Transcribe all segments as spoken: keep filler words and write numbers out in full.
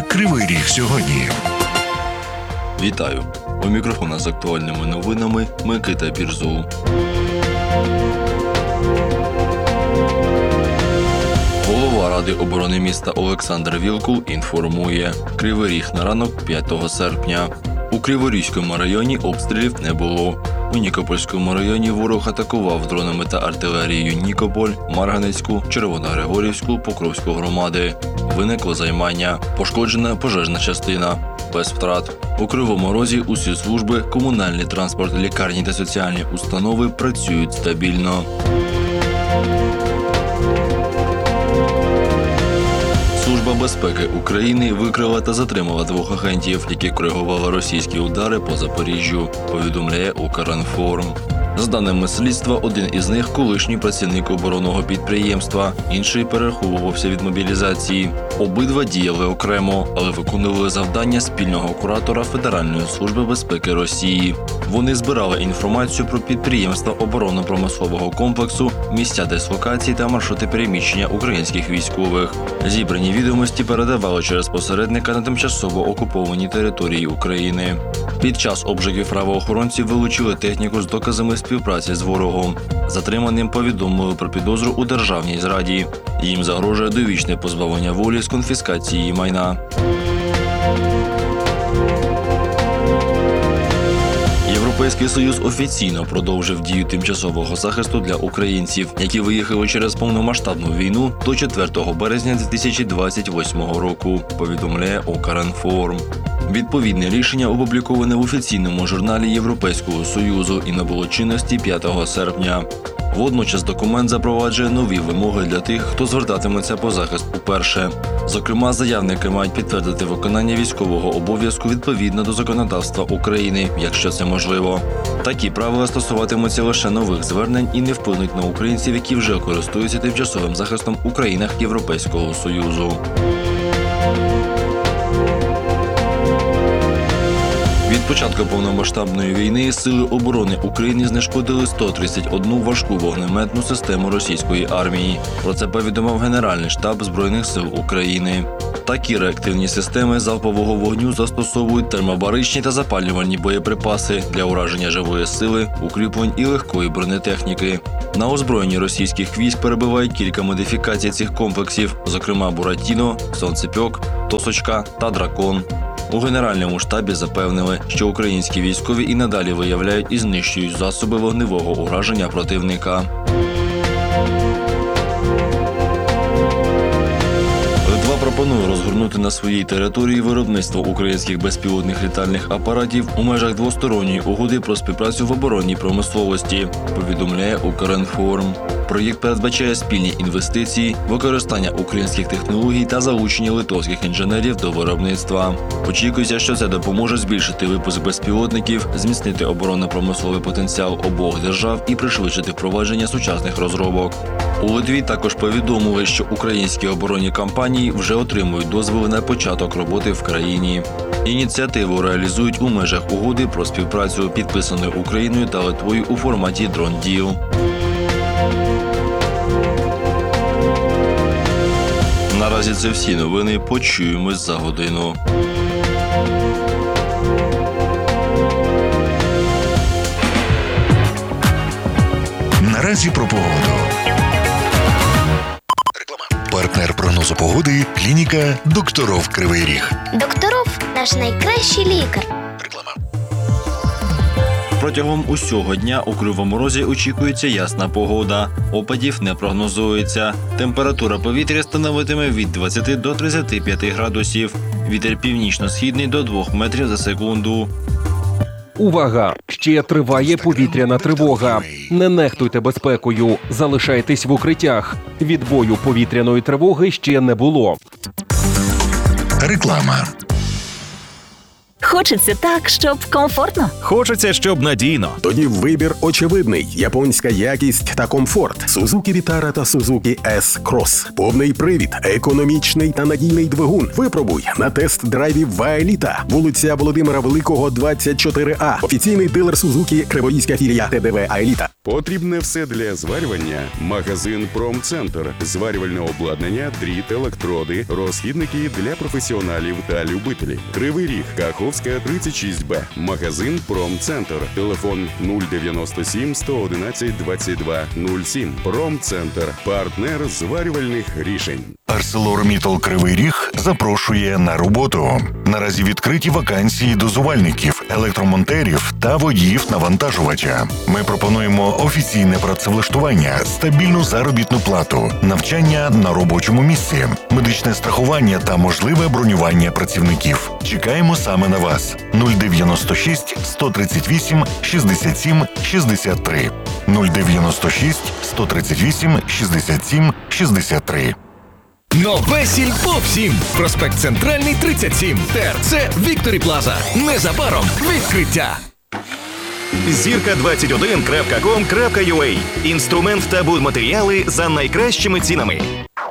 Кривий Ріг сьогодні. Вітаю! У мікрофона з актуальними новинами Микита Бірзул. Голова Ради оборони міста Олександр Вілкул інформує. Кривий Ріг на ранок п'ятого серпня. У Криворізькому районі обстрілів не було. У Нікопольському районі ворог атакував дронами та артилерією Нікополь, Марганецьку, Червоногригорівську, Покровську громади. Виникло займання. Пошкоджена пожежна частина. Без втрат. У Кривому Розі усі служби, комунальний транспорт, лікарні та соціальні установи працюють стабільно. Служба безпеки України викрила та затримала двох агентів, які коригували російські удари по Запоріжжю, повідомляє Укрінформ. За даними слідства, один із них – колишній працівник оборонного підприємства, інший переховувався від мобілізації. Обидва діяли окремо, але виконували завдання спільного куратора Федеральної служби безпеки Росії. Вони збирали інформацію про підприємства оборонно-промислового комплексу, місця дислокації та маршрути переміщення українських військових. Зібрані відомості передавали через посередника на тимчасово окупованій території України. Під час обшуків правоохоронці вилучили техніку з доказами співпраці з ворогом. Затриманим повідомили про підозру у державній зраді. Їм загрожує довічне позбавлення волі з конфіскації майна. Європейський Союз офіційно продовжив дію тимчасового захисту для українців, які виїхали через повномасштабну війну до четвертого березня дві тисячі двадцять восьмого року, повідомляє Укрінформ. Відповідне рішення опубліковане в офіційному журналі Європейського Союзу і набуло чинності п'ятого серпня. Водночас документ запроваджує нові вимоги для тих, хто звертатиметься по захист уперше. Зокрема, заявники мають підтвердити виконання військового обов'язку відповідно до законодавства України, якщо це можливо. Такі правила стосуватимуться лише нових звернень і не вплинуть на українців, які вже користуються тимчасовим захистом у країнах Європейського Союзу. Від початку повномасштабної війни Сили оборони України знешкодили сто тридцять одну важку вогнеметну систему російської армії. Про це повідомив Генеральний штаб Збройних сил України. Такі реактивні системи залпового вогню застосовують термобаричні та запалювальні боєприпаси для ураження живої сили, укріплень і легкої бронетехніки. На озброєнні російських військ перебувають кілька модифікацій цих комплексів, зокрема Буратіно, Сонцепьок, Тосочка та Дракон. У Генеральному штабі запевнили, що українські військові і надалі виявляють і знищують засоби вогневого ураження противника. Литва пропонує розгорнути на своїй території виробництво українських безпілотних літальних апаратів у межах двосторонньої угоди про співпрацю в оборонній промисловості, повідомляє Укрінформ. Проєкт передбачає спільні інвестиції, використання українських технологій та залучення литовських інженерів до виробництва. Очікується, що це допоможе збільшити випуск безпілотників, зміцнити оборонно-промисловий потенціал обох держав і пришвидшити впровадження сучасних розробок. У Литві також повідомили, що українські оборонні компанії вже отримують дозволи на початок роботи в країні. Ініціативу реалізують у межах угоди про співпрацю, підписаної Україною та Литвою у форматі Drone Deal. Наразі це всі новини. Почуємось за годину. Наразі про погоду. Партнер прогнозу погоди – клініка Докторов Кривий Ріг. Докторов – наш найкращий лікар. Протягом усього дня у Кривому Розі очікується ясна погода. Опадів не прогнозується. Температура повітря становитиме від двадцяти до тридцяти п'яти градусів. Вітер північно-східний до двох метрів за секунду. Увага! Ще триває повітряна тривога. Не нехтуйте безпекою. Залишайтесь в укриттях. Відбою повітряної тривоги ще не було. Реклама. Хочеться так, щоб комфортно. Хочеться, щоб надійно. Тоді вибір очевидний. Японська якість та комфорт. Suzuki Vitara та Suzuki S-Cross. Повний привід, економічний та надійний двигун. Випробуй на тест-драйві в Аеліта. Вулиця Володимира Великого, двадцять чотири А. Офіційний дилер Suzuki, Криворізька філія ТДВ Аеліта. Потрібне все для зварювання. Магазин Промцентр. Зварювальне обладнання, дріт, електроди, розхідники для професіоналів та любителів. Кривий Ріг, Каховська, тридцять шість Б. Магазин Промцентр. Телефон нуль дев'яносто сім сто одинадцять двадцять два нуль сім. Промцентр. Партнер зварювальних рішень. ArcelorMittal Кривий Ріг запрошує на роботу. Наразі відкриті вакансії дозувальників, електромонтерів та водіїв навантажувача. Ми пропонуємо офіційне працевлаштування, стабільну заробітну плату, навчання на робочому місці, медичне страхування та можливе бронювання працівників. Чекаємо саме на вас. нуль дев'яносто шість сто тридцять вісім шістдесят сім шістдесят три. нуль дев'яносто шість сто тридцять вісім шістдесят сім шістдесят три. Нове Сільпо всім. Проспект Центральний, тридцять сім. ТРЦ Вікторі Плаза. Незабаром відкриття. зірка двадцять один крапка ком крапка ю а. Інструмент та будматеріали за найкращими цінами.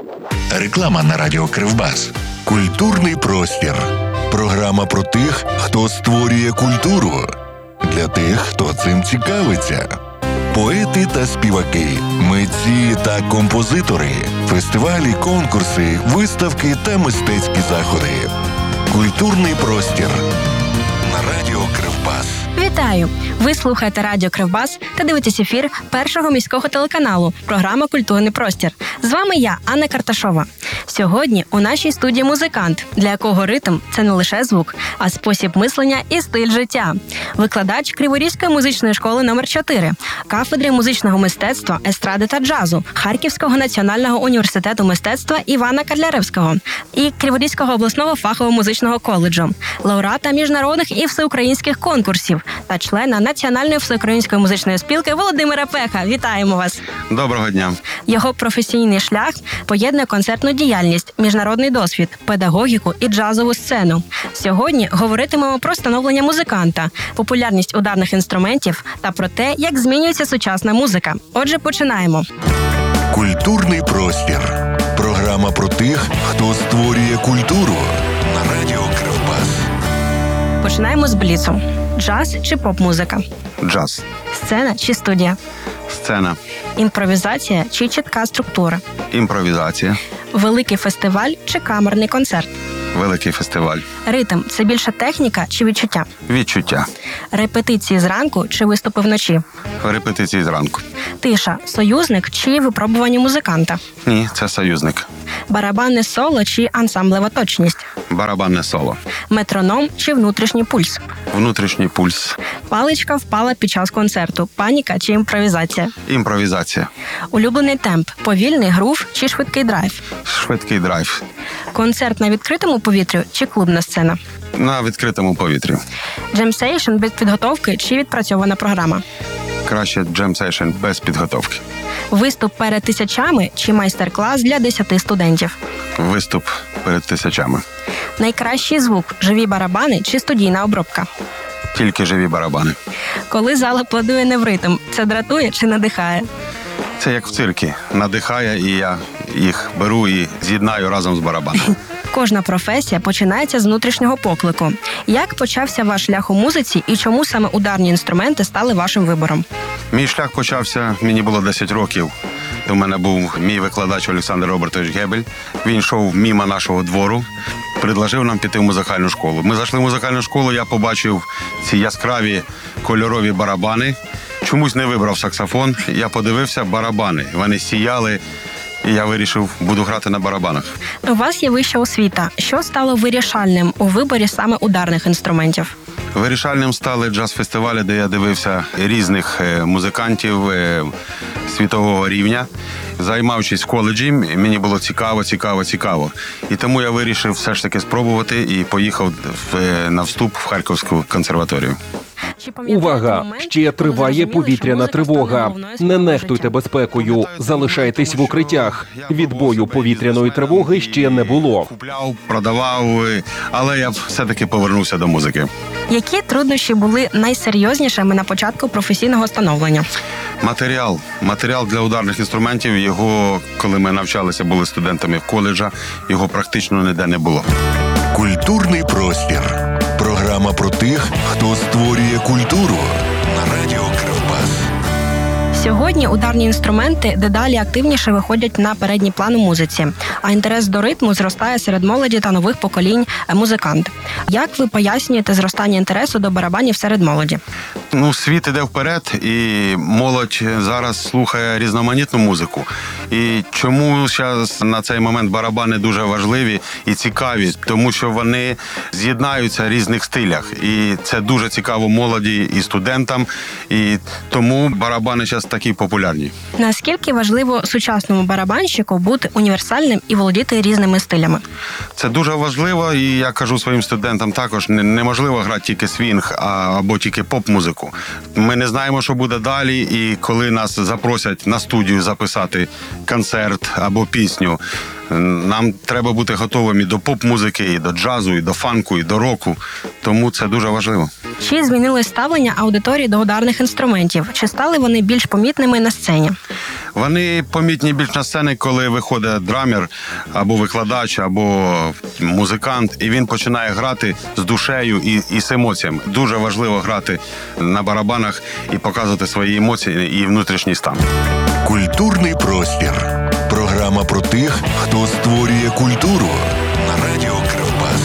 Реклама на радіо Кривбас. Культурний простір. Програма про тих, хто створює культуру. Для тих, хто цим цікавиться. Поети та співаки, митці та композитори, фестивалі, конкурси, виставки та мистецькі заходи. Культурний простір на радіо Кривбас. Вітаю! Ви слухаєте радіо Кривбас та дивитесь ефір першого міського телеканалу, програма «Культурний простір». З вами я, Анна Карташова. Сьогодні у нашій студії музикант, для якого ритм – це не лише звук, а спосіб мислення і стиль життя. Викладач Криворізької музичної школи номер чотири, кафедри музичного мистецтва, естради та джазу Харківського національного університету мистецтва Івана Котляревського і Криворізького обласного фахового музичного коледжу, лауреата міжнародних і всеукраїнських конкурсів та члена Національної всеукраїнської музичної спілки Володимира Пеха. Вітаємо вас! Доброго дня! Його професійний шлях поєднує концертну діяльність, міжнародний досвід, педагогіку і джазову сцену. Сьогодні говоритимемо про становлення музиканта, популярність ударних інструментів та про те, як змінюється сучасна музика. Отже, починаємо. Культурний простір. Програма про тих, хто створює культуру на радіо Кривбас. Починаємо з бліцу. Джаз чи поп-музика? Джаз. Сцена чи студія? Сцена. Імпровізація чи чітка структура? Імпровізація. Великий фестиваль чи камерний концерт? Великий фестиваль. Ритм – це більше техніка чи відчуття? Відчуття. Репетиції зранку чи виступи вночі? Репетиції зранку. Тиша – союзник чи випробування музиканта? Ні, це союзник. Барабанне соло чи ансамблева точність? Барабанне соло. Метроном чи внутрішній пульс? Внутрішній пульс. Паличка впала під час концерту. Паніка чи імпровізація? Імпровізація. Улюблений темп – повільний грув чи швидкий драйв? Швидкий драйв. Концерт на відкритому повітрі чи клубна сцена? На відкритому повітрі. Джем-сейшн без підготовки чи відпрацьована програма? Краще джем-сейшн без підготовки. Виступ перед тисячами чи майстер-клас для десяти студентів? Виступ перед тисячами. Найкращий звук – живі барабани чи студійна обробка? Тільки живі барабани. Коли зал аплодує не в ритм, це дратує чи надихає? Це як в циркі. Надихає, і я їх беру і з'єднаю разом з барабаном. Кожна професія починається з внутрішнього поклику. Як почався ваш шлях у музиці і чому саме ударні інструменти стали вашим вибором? Мій шлях почався, мені було десять років. У мене був мій викладач Олександр Робертович Гебель. Він йшов мимо нашого двору, предложив нам піти в музикальну школу. Ми зайшли в музикальну школу, я побачив ці яскраві кольорові барабани. Чомусь не вибрав саксофон, я подивився барабани. Вони сіяли, і я вирішив, буду грати на барабанах. У вас є вища освіта. Що стало вирішальним у виборі саме ударних інструментів? Вирішальним стали джаз-фестивалі, де я дивився різних музикантів світового рівня. Займаючись в коледжі, мені було цікаво, цікаво, цікаво. І тому я вирішив все ж таки спробувати і поїхав на вступ в Харківську консерваторію. Увага! Ще триває повітряна тривога. Не нехтуйте безпекою. Залишайтесь в укриттях. Відбою повітряної тривоги ще не було. Купляв, продавав, але я все-таки повернувся до музики. Які труднощі були найсерйознішими на початку професійного становлення? Матеріал. Матеріал для ударних інструментів, його, коли ми навчалися, були студентами в коледжа, його практично ніде не було. Культурний простір. Програма про тих, хто створює культуру на радіо Кривбас. Сьогодні ударні інструменти дедалі активніше виходять на передній план у музиці, а інтерес до ритму зростає серед молоді та нових поколінь музикантів. Як ви пояснюєте зростання інтересу до барабанів серед молоді? Ну, світ іде вперед, і молодь зараз слухає різноманітну музику. І чому зараз на цей момент барабани дуже важливі і цікаві? Тому що вони з'єднаються в різних стилях. І це дуже цікаво молоді і студентам, і тому барабани зараз такі популярні. Наскільки важливо сучасному барабанщику бути універсальним і володіти різними стилями? Це дуже важливо, і я кажу своїм студентам також, неможливо грати тільки свінг або тільки поп-музику. Ми не знаємо, що буде далі, і коли нас запросять на студію записати концерт або пісню, нам треба бути готовими до поп-музики, і до джазу, і до фанку, і до року. Тому це дуже важливо. Чи змінилось ставлення аудиторії до ударних інструментів? Чи стали вони більш помітними на сцені? Вони помітні більш на сцені, коли виходить драмер, або викладач, або музикант, і він починає грати з душею і, і з емоціями. Дуже важливо грати на барабанах і показувати свої емоції і внутрішній стан. Культурний простір. Програма про тих, хто створює культуру на радіо Кривбас.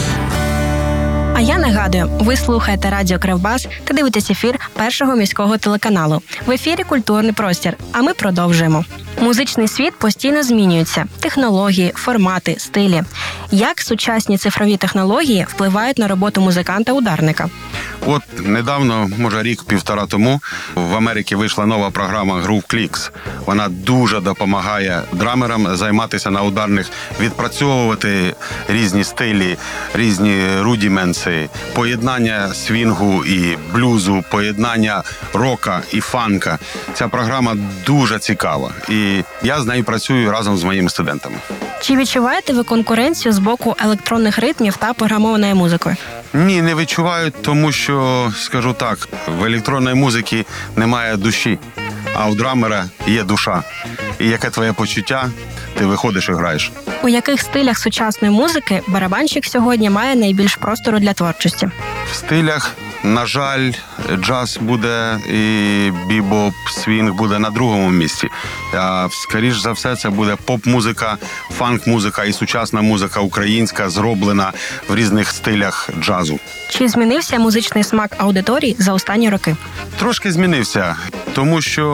А я нагадую, ви слухаєте Радіо Кривбас та дивитесь ефір Першого міського телеканалу. В ефірі «Культурний простір», а ми продовжуємо. Музичний світ постійно змінюється. Технології, формати, стилі. Як сучасні цифрові технології впливають на роботу музиканта-ударника? От недавно, може рік-півтора тому, в Америці вийшла нова програма Groove Clicks. Вона дуже допомагає драмерам займатися на ударних, відпрацьовувати різні стилі, різні рудіменти, поєднання свінгу і блюзу, поєднання рока і фанка. Ця програма дуже цікава, і я з нею працюю разом з моїми студентами. Чи відчуваєте ви конкуренцію з боку електронних ритмів та програмованої музики? Ні, не відчуваю, тому що, скажу так, в електронній музиці немає душі, а у драмера є душа. І яке твоє почуття, ти виходиш і граєш. У яких стилях сучасної музики барабанщик сьогодні має найбільш простору для творчості? В стилях, на жаль, джаз буде і бібоп, свінг буде на другому місці. А скоріш за все, це буде поп-музика, фанк-музика і сучасна музика українська, зроблена в різних стилях джазу. Чи змінився музичний смак аудиторії за останні роки? Трошки змінився, тому що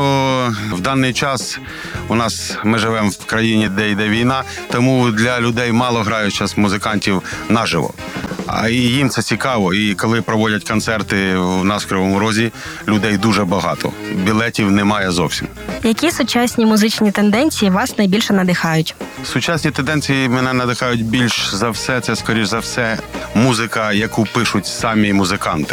в даний час у нас ми живемо в країні, де йде війна, тому для людей мало грають зараз музикантів наживо. А і їм це цікаво, і коли проводять концерти у нас в Кривому Розі, людей дуже багато. Білетів немає зовсім. Які сучасні музичні тенденції вас найбільше надихають? Сучасні тенденції мене надихають більш за все, це, скоріш за все, музика, яку пишуть самі музиканти.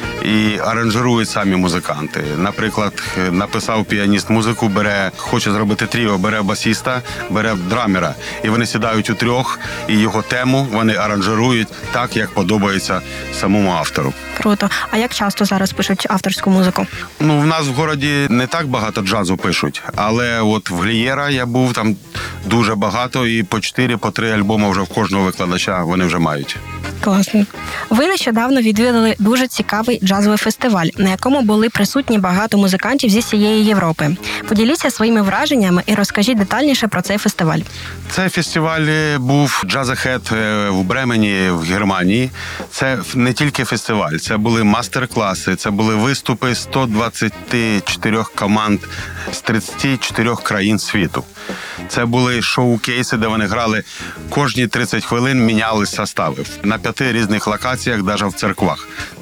І аранжирують самі музиканти. Наприклад, написав піаніст музику, бере, хоче зробити тріо, бере басіста, бере драмера. І вони сідають у трьох, і його тему вони аранжирують так, як подобається самому автору. Круто. А як часто зараз пишуть авторську музику? Ну, в нас в городі не так багато джазу пишуть, але от в Глієра я був, там дуже багато, і по чотири, по три альбоми вже в кожного викладача вони вже мають. Класно. Ви нещодавно відвідали дуже цікавий джазовий фестиваль, на якому були присутні багато музикантів зі всієї Європи. Поділіться своїми враженнями і розкажіть детальніше про цей фестиваль. Цей фестиваль був Jazz Ahead в Бремені, в Германії. Це не тільки фестиваль, це були мастер-класи, це були виступи сто двадцять чотири команд з тридцять чотири країн світу. Це були шоу-кейси, де вони грали кожні тридцять хвилин, міняли состави на п'яти різних локаціях, навіть в церквах.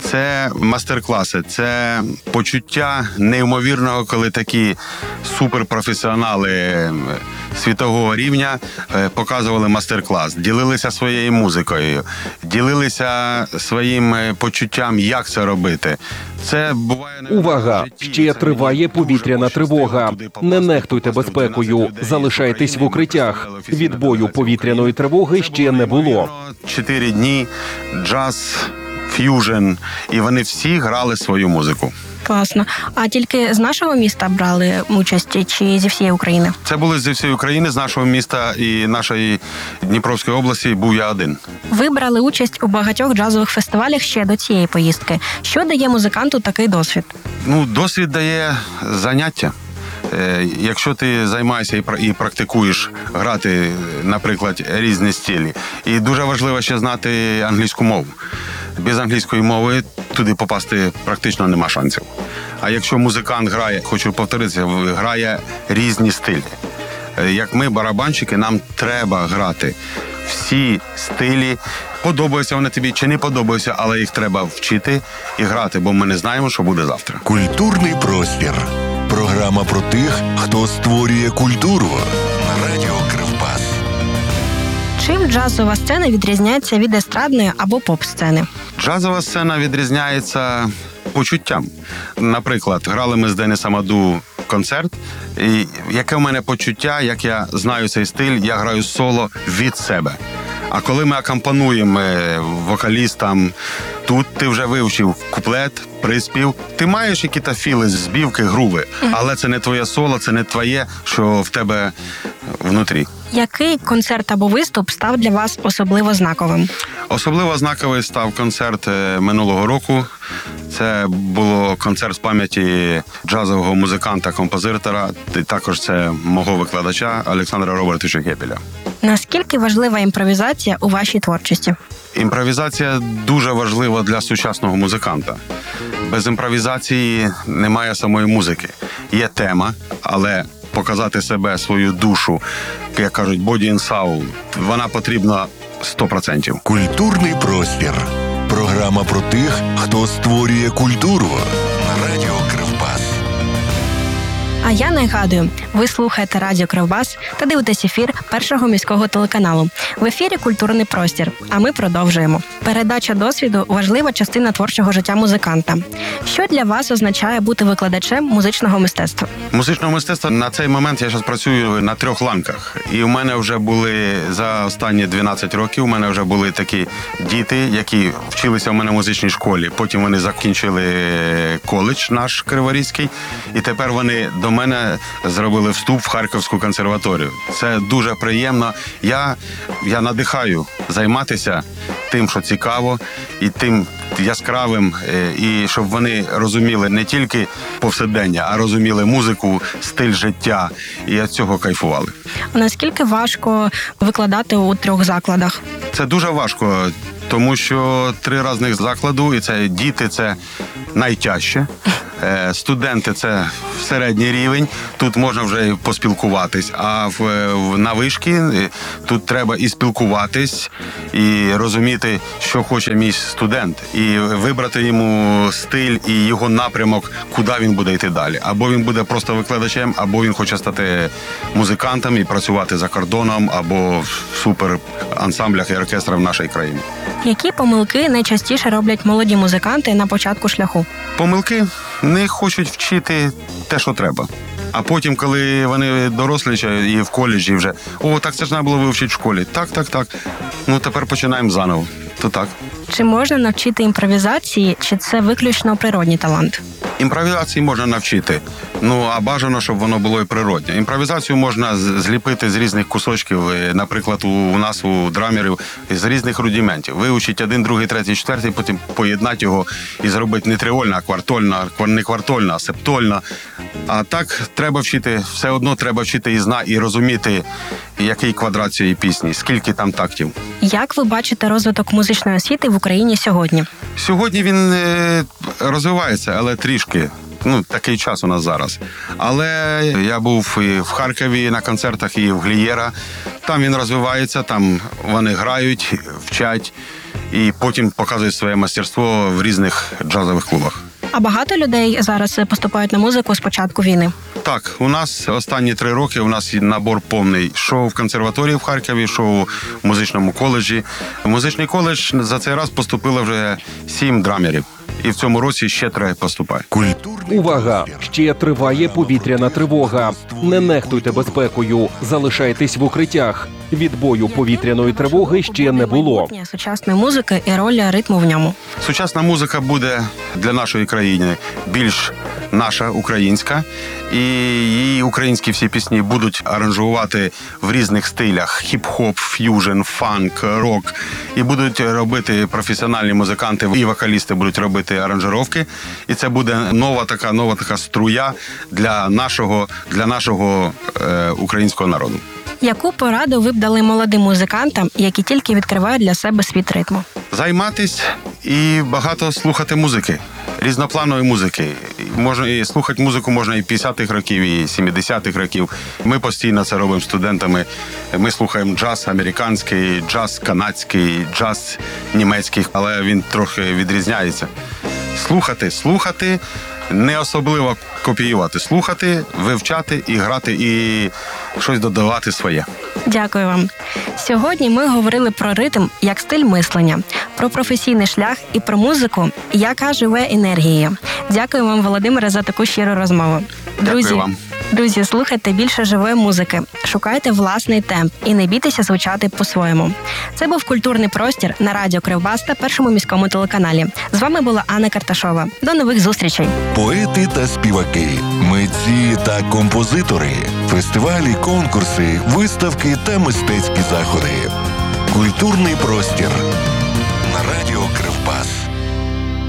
Це мастер-класи, це почуття неймовірного, коли такі суперпрофесіонали світового рівня показували мастер-клас, ділилися своєю музикою, ділилися своїм почуттям, як це робити. Це буває... Увага! Ще триває повітряна тривога. Не нехтуйте безпекою, залишайтесь в укриттях. Відбою повітряної тривоги ще не було. Чотири дні, джаз, ф'южн, і вони всі грали свою музику. Класно. А тільки з нашого міста брали участь чи зі всієї України? Це були зі всієї України, з нашого міста і нашої Дніпровської області був я один. Ви брали участь у багатьох джазових фестивалях ще до цієї поїздки. Що дає музиканту такий досвід? Ну, досвід дає заняття. Якщо ти займаєшся і практикуєш грати, наприклад, різні стилі. І дуже важливо ще знати англійську мову. Без англійської мови туди попасти практично нема шансів. А якщо музикант грає, хочу повторитися, грає різні стилі. Як ми, барабанщики, нам треба грати всі стилі. Подобаються вони тобі чи не подобаються, але їх треба вчити і грати, бо ми не знаємо, що буде завтра. Культурний простір. Програма про тих, хто створює культуру. На радіо Кривбас. Чим джазова сцена відрізняється від естрадної або поп-сцени? Джазова сцена відрізняється почуттям. Наприклад, грали ми з Денисом Аду концерт, і яке в мене почуття, як я знаю цей стиль, я граю соло від себе. А коли ми акомпануємо вокалістам, тут ти вже вивчив куплет, приспів, ти маєш якісь філи, збівки, груви, але це не твоє соло, це не твоє, що в тебе внутрі. Який концерт або виступ став для вас особливо знаковим? Особливо знаковий став концерт минулого року. Це було концерт з пам'яті джазового музиканта-композитора, і також це мого викладача Олександра Робертовича Гебеля. Наскільки важлива імпровізація у вашій творчості? Імпровізація дуже важлива для сучасного музиканта. Без імпровізації немає самої музики. Є тема, але показати себе, свою душу, як кажуть, body and soul, вона потрібна сто відсотків. Культурний простір. Програма про тих, хто створює культуру. На радіо Кривбас. А я нагадую, ви слухаєте Радіо Кривбас та дивитесь ефір Першого міського телеканалу. В ефірі «Культурний простір», а ми продовжуємо. Передача досвіду – важлива частина творчого життя музиканта. Що для вас означає бути викладачем музичного мистецтва? Музичного мистецтва на цей момент я зараз працюю на трьох ланках. І в мене вже були за останні дванадцять років, у мене вже були такі діти, які вчилися в мене в музичній школі. Потім вони закінчили коледж наш Криворізький, і тепер вони до мене зробили вступ в Харківську консерваторію. Це дуже приємно. Я, я надихаю займатися тим, що цікаво, і тим яскравим, і щоб вони розуміли не тільки повсякдення, а розуміли музику, стиль життя, і від цього кайфували. Наскільки важко викладати у трьох закладах? Це дуже важко, тому що три різних закладу, і це діти, це найтяжче. Студенти – це середній рівень, тут можна вже поспілкуватись, а в, в, на вишки тут треба і спілкуватись, і розуміти, що хоче мій студент, і вибрати йому стиль і його напрямок, куди він буде йти далі. Або він буде просто викладачем, або він хоче стати музикантом і працювати за кордоном, або в суперансамблях і оркестрах в нашій країні. Які помилки найчастіше роблять молоді музиканти на початку шляху? Помилки? Не хочуть вчити те, що треба. А потім, коли вони дорослішають і в коледжі вже, о, так це ж треба було вивчити в школі. Так, так, так. Ну, тепер починаємо заново. То так. Чи можна навчити імпровізації, чи це виключно природній талант? Імпровізації можна навчити, ну, а бажано, щоб воно було і природне. Імпровізацію можна зліпити з різних кусочків, наприклад, у нас, у драмерів, з різних рудиментів. Вивчити один, другий, третій, четвертий, потім поєднати його і зробити не тривольно, а квартольно, не квартольно, а септольно. А так треба вчити, все одно треба вчити і зна, і розуміти, який квадрат цієї пісні, скільки там тактів. Як ви бачите розвиток музичної освіти в Україні сьогодні? Сьогодні він е, розвивається, але трішки. Ну, такий час у нас зараз. Але я був і в Харкові на концертах, і в Глієра. Там він розвивається, там вони грають, вчать. і потім показують своє майстерство в різних джазових клубах. А багато людей зараз поступають на музику з початку війни? Так, у нас останні три роки у нас набор повний. Що в консерваторії в Харкові, що в музичному коледжі. В музичний коледж за цей раз поступило вже сім драмерів. І в цьому році ще три поступає. Увага! Ще триває повітряна тривога. Не нехтуйте безпекою, залишайтесь в укриттях. Відбою повітряної тривоги ще не було. Майбутнє сучасної музики і роль ритму в ньому. Сучасна музика буде для нашої країни більш наша, українська. І її українські всі пісні будуть аранжувати в різних стилях: хіп-хоп, ф'южн, фанк, рок. І будуть робити професіональні музиканти і вокалісти будуть робити аранжировки. І це буде нова така, нова така струя для нашого, для нашого е, українського народу. Яку пораду ви б дали молодим музикантам, які тільки відкривають для себе світ ритму? Займатись і багато слухати музики, різнопланової музики. Можна і слухати музику можна і п'ятдесятих років, і сімдесятих років. Ми постійно це робимо з студентами. Ми слухаємо джаз американський, джаз канадський, джаз німецький, але він трохи відрізняється. Слухати, слухати, не особливо копіювати. Слухати, вивчати і грати, і щось додавати своє. Дякую вам. Сьогодні ми говорили про ритм як стиль мислення, про професійний шлях і про музику, яка живе енергією. Дякую вам, Володимире, за таку щиру розмову. Друзі, Дякую вам. Друзі, слухайте більше живої музики, шукайте власний темп і не бійтеся звучати по-своєму. Це був культурний простір на радіо Кривбас та Першому міському телеканалі. З вами була Анна Карташова. До нових зустрічей. Поети та співаки, митці та композитори, фестивалі, конкурси, виставки та мистецькі заходи. Культурний простір.